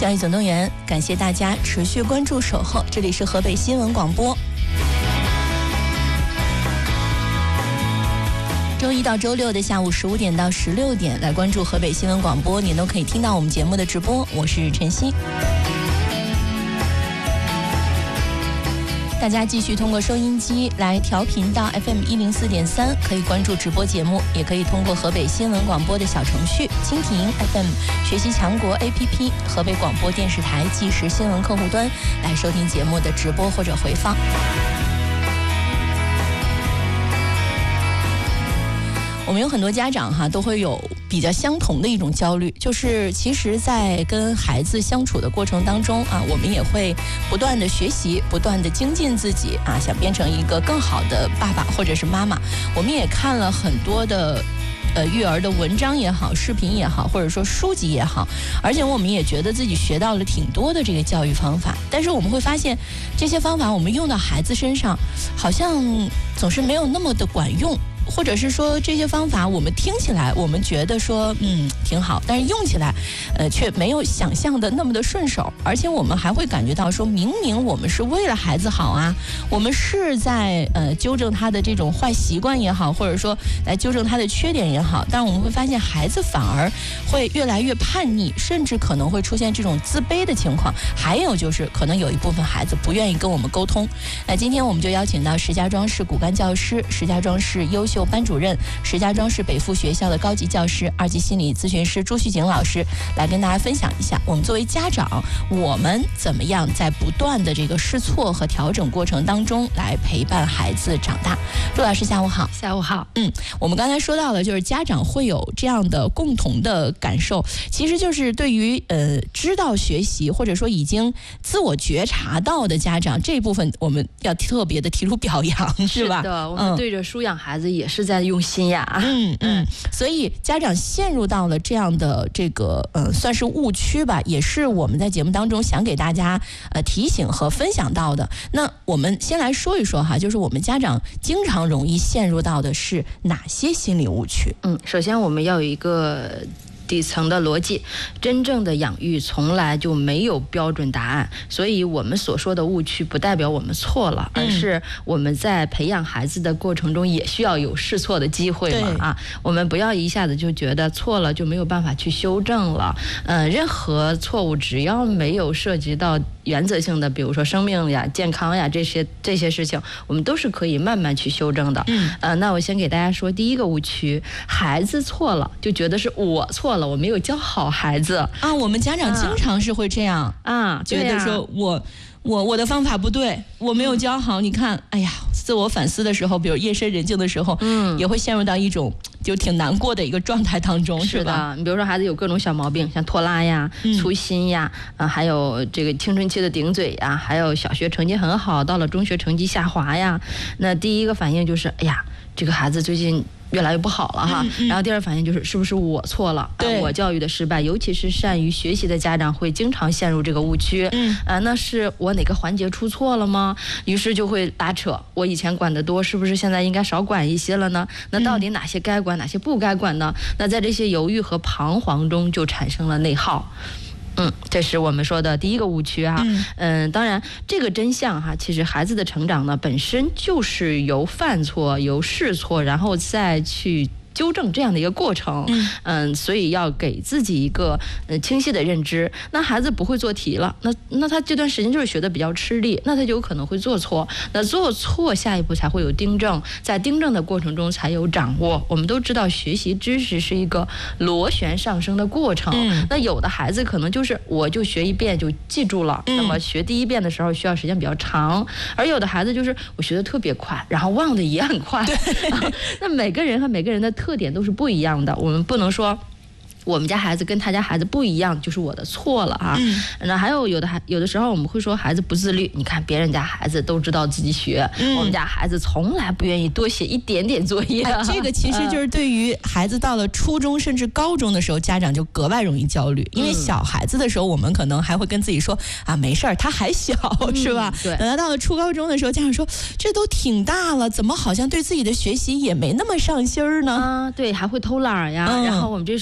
教育总动员，感谢大家持续关注守候，这里是河北新闻广播。周一到周六的下午15点到16点，来关注河北新闻广播，你都可以听到我们节目的直播。我是晨曦。大家继续通过收音机来调频到 FM 104.3，可以关注直播节目，也可以通过河北新闻广播的小程序、蜻蜓 FM、学习强国 APP、河北广播电视台即时新闻客户端来收听节目的直播或者回放。我们有很多家长都会有比较相同的一种焦虑，就是其实在跟孩子相处的过程当中我们也会不断的学习，不断的精进自己想变成一个更好的爸爸或者是妈妈。我们也看了很多的育儿的文章也好，视频也好，或者说书籍也好，而且我们也觉得自己学到了挺多的这个教育方法，但是我们会发现这些方法我们用到孩子身上好像总是没有那么的管用，或者是说这些方法我们听起来我们觉得说挺好，但是用起来却没有想象的那么的顺手，而且我们还会感觉到说明明我们是为了孩子好我们是在纠正他的这种坏习惯也好，或者说来纠正他的缺点也好，但是我们会发现孩子反而会越来越叛逆，甚至可能会出现这种自卑的情况，还有就是可能有一部分孩子不愿意跟我们沟通。那今天我们就邀请到石家庄市骨干教师、石家庄市优秀班主任、石家庄市北附学校的高级教师、2级心理咨询师朱旭景老师来跟大家分享一下，我们作为家长，我们怎么样在不断的这个试错和调整过程当中来陪伴孩子长大。朱老师下午好。 下午好。 我们刚才说到了，就是家长会有这样的共同的感受，其实就是对于知道学习或者说已经自我觉察到的家长，这一部分我们要特别的提出表扬，是吧？ 是的，我们对着书养孩子也是在用心呀。 所以家长陷入到了这样的这个算是误区吧，也是我们在节目当中想给大家提醒和分享到的。那我们先来说一说就是我们家长经常容易陷入到的是哪些心理误区？ 首先我们要有一个底层的逻辑，真正的养育从来就没有标准答案，所以我们所说的误区不代表我们错了，而是我们在培养孩子的过程中也需要有试错的机会嘛我们不要一下子就觉得错了就没有办法去修正了。任何错误只要没有涉及到原则性的，比如说生命呀、健康呀这些事情，我们都是可以慢慢去修正的。那我先给大家说第一个误区，孩子错了就觉得是我错了，我没有教好孩子我们家长经常是会这样觉得说我的方法不对，我没有教好。你看，哎呀，自我反思的时候，比如夜深人静的时候，也会陷入到一种就挺难过的一个状态当中，是吧？ 你比如说孩子有各种小毛病，像拖拉呀、粗心呀，还有这个青春期的顶嘴呀，还有小学成绩很好，到了中学成绩下滑呀。那第一个反应就是，哎呀，这个孩子最近越来越不好了然后第二反应就是不是我错了，我教育的失败，尤其是善于学习的家长会经常陷入这个误区。那是我哪个环节出错了吗？于是就会拉扯，我以前管得多，是不是现在应该少管一些了呢？那到底哪些该管，哪些不该管呢？那在这些犹豫和彷徨中就产生了内耗。这是我们说的第一个误区当然这个真相其实孩子的成长呢本身就是由犯错、由试错，然后再去纠正这样的一个过程。所以要给自己一个清晰的认知。那孩子不会做题了，那他这段时间就是学的比较吃力，那他就有可能会做错。那做错下一步才会有订正，在订正的过程中才有掌握。我们都知道学习知识是一个螺旋上升的过程。那有的孩子可能就是我就学一遍就记住了，那么学第一遍的时候需要时间比较长，而有的孩子就是我学的特别快，然后忘的也很快。那每个人和每个人的特点都是不一样的，我们不能说我们家孩子跟他家孩子不一样就是我的错了啊。那还有有的时候我们会说孩子不自律，你看别人家孩子都知道自己学，我们家孩子从来不愿意多写一点点作业。 这个其实就是对于孩子到了初中甚至高中的时候，家长就格外容易焦虑，因为小孩子的时候我们可能还会跟自己说啊没事儿，他还小，是吧？ 对。 等他到了初高中的时候，家长说这都挺大了，怎么好像对自己的学习也没那么上心儿呢？ 对，还会偷懒呀。然后我们这时候就会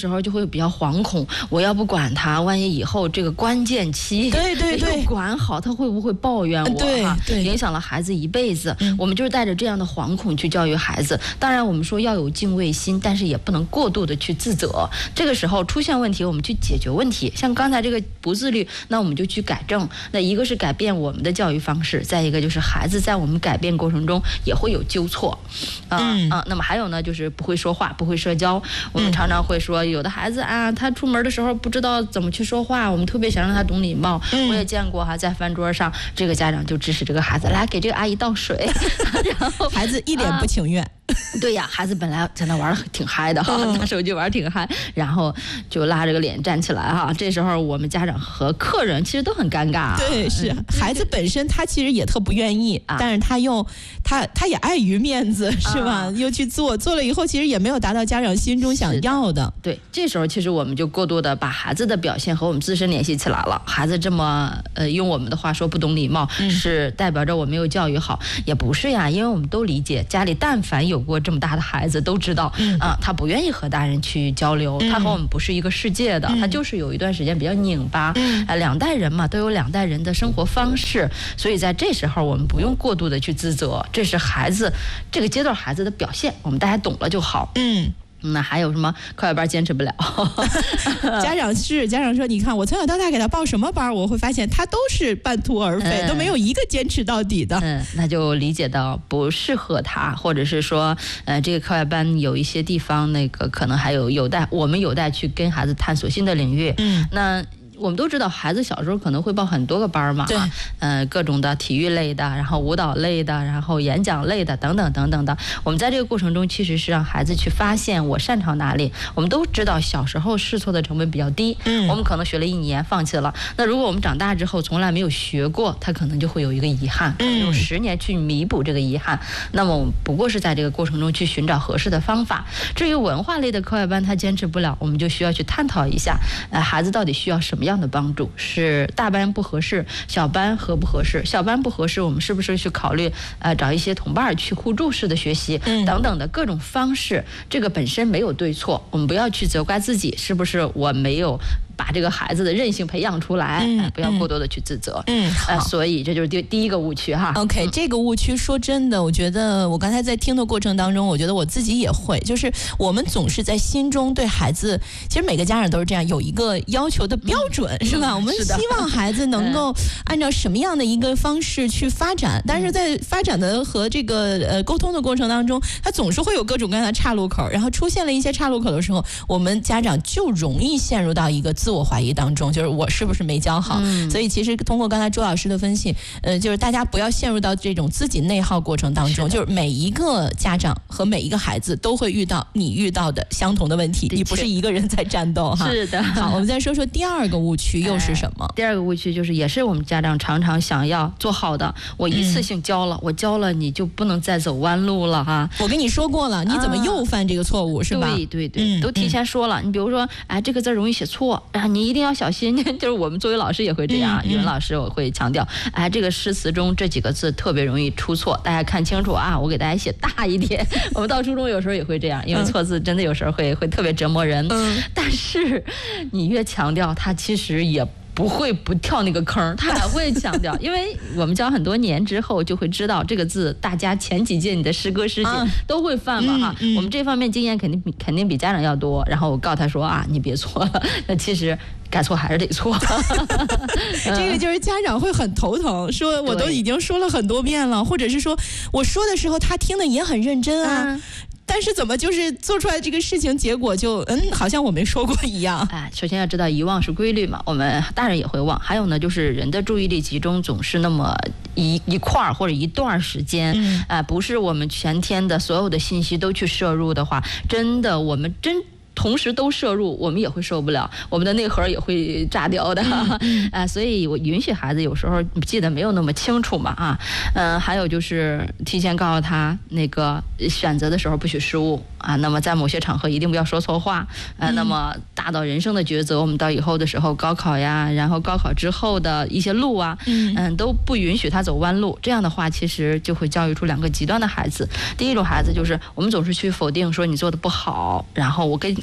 比较惶恐，我要不管他，万一以后这个关键期对没有管好，他会不会抱怨我？ 对， 影响了孩子一辈子。我们就是带着这样的惶恐去教育孩子。当然，我们说要有敬畏心，但是也不能过度的去自责。这个时候出现问题，我们去解决问题。像刚才这个不自律，那我们就去改正。那一个是改变我们的教育方式，再一个就是孩子在我们改变过程中也会有纠错。那么还有呢，就是不会说话，不会社交。我们常常会说，有的孩子啊，他出门的时候不知道怎么去说话，我们特别想让他懂礼貌。我也见过在饭桌上，这个家长就指使这个孩子来给这个阿姨倒水，然后孩子一脸不情愿。 对呀，孩子本来在那玩的挺嗨的拿手机玩挺嗨，然后就拉着个脸站起来这时候我们家长和客人其实都很尴尬。 对，是孩子本身他其实也特不愿意，但是他也碍于面子，是吧？又去做了以后，其实也没有达到家长心中想要的。 对，这时候其实我们就过度的把孩子的表现和我们自身联系起来了。孩子这么用我们的话说不懂礼貌，是代表着我没有教育好，也不是呀，因为我们都理解，家里但凡有过这么大的孩子都知道，他不愿意和大人去交流，他和我们不是一个世界的，他就是有一段时间比较拧巴，两代人嘛，都有两代人的生活方式，所以在这时候我们不用过度的去自责，这是孩子这个阶段孩子的表现，我们大家懂了就好。那还有什么课外班坚持不了？ 家长说，你看我从小到大给他报什么班，我会发现他都是半途而废，都没有一个坚持到底的。 那就理解到不适合他，或者是说，这个课外班有一些地方那个可能还我们有待去跟孩子探索新的领域。那我们都知道，孩子小时候可能会报很多个班嘛，各种的体育类的，然后舞蹈类的，然后演讲类的，等等等等的。我们在这个过程中，其实是让孩子去发现我擅长哪里。我们都知道，小时候试错的成本比较低，我们可能学了1年放弃了。那如果我们长大之后从来没有学过，他可能就会有一个遗憾，用10年去弥补这个遗憾。那么我们不过是在这个过程中去寻找合适的方法。至于文化类的课外班，他坚持不了，我们就需要去探讨一下，孩子到底需要什么样的帮助？是大班不合适，小班合不合适？小班不合适，我们是不是去考虑找一些同伴去互助式的学习等等的各种方式？这个本身没有对错，我们不要去责怪自己，是不是我没有把这个孩子的韧性培养出来，不要过多的去自责。所以这就是第一个误区哈。 OK，这个误区说真的，我觉得我刚才在听的过程当中，我觉得我自己也会，就是我们总是在心中对孩子，其实每个家长都是这样，有一个要求的标准，是吧？我们希望孩子能够按照什么样的一个方式去发展，但是在发展的和这个沟通的过程当中，他总是会有各种各样的岔路口，然后出现了一些岔路口的时候，我们家长就容易陷入到一个自我怀疑当中，就是我是不是没教好？所以其实通过刚才周老师的分析，就是大家不要陷入到这种自己内耗过程当中，就是每一个家长和每一个孩子都会遇到你遇到的相同的问题，你不是一个人在战斗哈。 是的。 好，我们再说说第二个误区又是什么？ 第二个误区就是也是我们家长常常想要做好的，我一次性教了，我教了你就不能再走弯路了哈。 我跟你说过了，你怎么又犯这个错误是吧？ 对，都提前说了。你比如说，这个字容易写错，你一定要小心。就是我们作为老师也会这样，语文老师我会强调，这个诗词中这几个字特别容易出错，大家看清楚啊，我给大家写大一点。我们到初中有时候也会这样，因为错字真的有时候会特别折磨人。但是你越强调，他其实也不会不跳那个坑，他还会强调，因为我们教很多年之后就会知道这个字，大家前几届你的师哥师姐都会犯嘛哈。我们这方面经验肯定比家长要多。然后我告诉他说你别错了，那其实该错还是得错。 这个就是家长会很头疼，说我都已经说了很多遍了，或者是说我说的时候他听的也很认真啊。但是怎么就是做出来这个事情，结果就好像我没说过一样。 首先要知道遗忘是规律嘛，我们大人也会忘。还有呢，就是人的注意力集中总是那么一块儿或者一段时间，不是我们全天的所有的信息都去摄入的话，真的我们同时都摄入，我们也会受不了，我们的内核也会炸掉的。所以我允许孩子有时候记得没有那么清楚嘛还有就是提前告诉他那个选择的时候不许失误那么在某些场合一定不要说错话那么大到人生的抉择，我们到以后的时候高考呀，然后高考之后的一些路都不允许他走弯路。这样的话其实就会教育出2个极端的孩子。第一种孩子就是我们总是去否定说你做的不好，然后我跟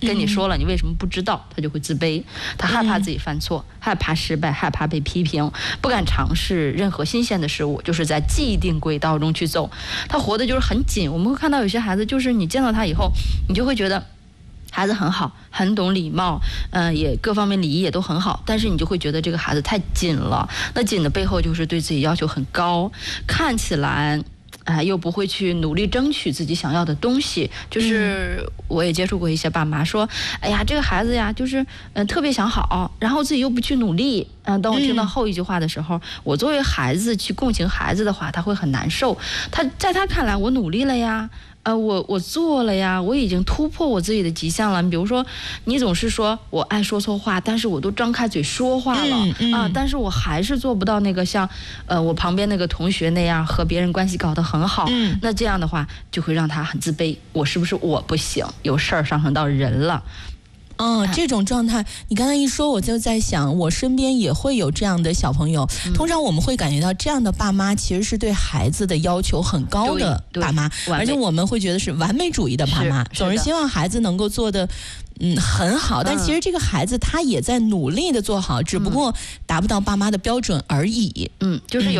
跟你说了，你为什么不知道？他就会自卑，他害怕自己犯错，害怕失败，害怕被批评，不敢尝试任何新鲜的事物，就是在既定轨道中去走。他活的就是很紧。我们会看到有些孩子，就是你见到他以后，你就会觉得孩子很好，很懂礼貌，也各方面礼仪也都很好，但是你就会觉得这个孩子太紧了。那紧的背后就是对自己要求很高，看起来又不会去努力争取自己想要的东西。就是我也接触过一些爸妈说，哎呀，这个孩子呀，就是特别想好，然后自己又不去努力。当我听到后一句话的时候，我作为孩子去共情孩子的话，他会很难受。在他看来，我努力了呀。我做了呀，我已经突破我自己的极限了。你比如说，你总是说我爱说错话，但是我都张开嘴说话了但是我还是做不到那个像我旁边那个同学那样和别人关系搞得很好。那这样的话就会让他很自卑，我是不是我不行？有事儿上升到人了。 这种状态，你刚才一说，我就在想，我身边也会有这样的小朋友。通常我们会感觉到这样的爸妈其实是对孩子的要求很高的爸妈，而且我们会觉得是完美主义的爸妈，总是希望孩子能够做的很好。但其实这个孩子他也在努力的做好，只不过达不到爸妈的标准而已。 就是